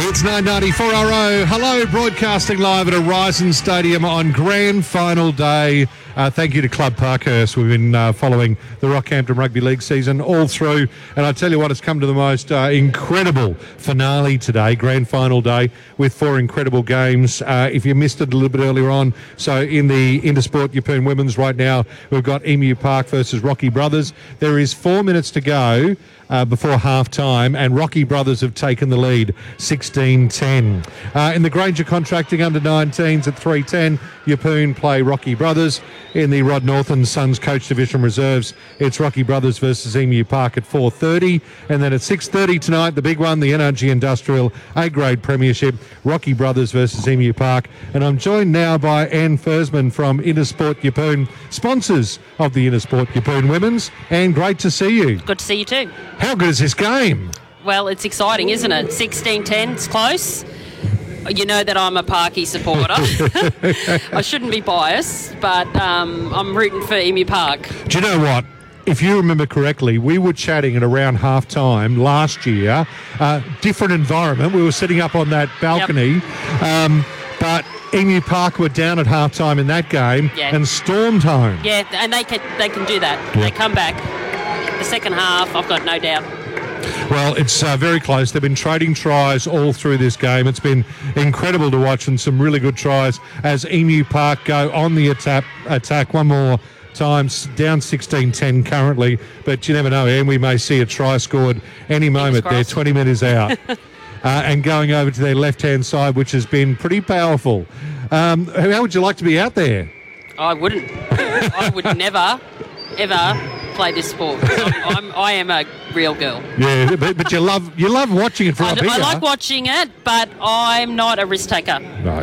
It's 9:94 RO. Hello, broadcasting live at Horizon Stadium on grand final day. Thank you to Club Parkhurst. We've been following the Rockhampton Rugby League season all through, and I tell you what, it's come to the most incredible finale today, grand final day, with four incredible games. If you missed it a little bit earlier on, so in the Intersport Yeppoon Women's right now, we've got Emu Park versus Rocky Brothers. There is 4 minutes to go before half-time, and Rocky Brothers have taken the lead, 16-10. In the Granger Contracting under-19s at 3:10, Yeppoon play Rocky Brothers. In the Rod North and Sons Coach Division Reserves, it's Rocky Brothers versus Emu Park at 4:30. And then at 6:30 tonight, the big one, the NRG Industrial A-Grade Premiership, Rocky Brothers versus Emu Park. And I'm joined now by Anne Fersman from Intersport Yeppoon, sponsors of the Intersport Yeppoon Women's. Anne, great to see you. Good to see you too. How good is this game? Well, it's exciting, isn't it? 16-10, it's close. You know that I'm a Parky supporter. I shouldn't be biased, but I'm rooting for Emu Park. Do you know what? If you remember correctly, we were chatting at around half-time last year. Different environment. We were sitting up on that balcony. Yep. But Emu Park were down at half-time in that game and stormed home. Yeah, and they can do that. Yep. They come back. The second half, I've got no doubt. Well, it's very close. They've been trading tries all through this game. It's been incredible to watch, and some really good tries as Emu Park go on the attack one more time, down 16-10 currently. But you never know, Anne, we may see a try scored any moment there. 20 minutes out. And going over to their left-hand side, which has been pretty powerful. How would you like to be out there? I wouldn't. I would never, ever play this sport. I am a real girl. Yeah, but you love watching it from up here. I like watching it, but I'm not a risk taker. No.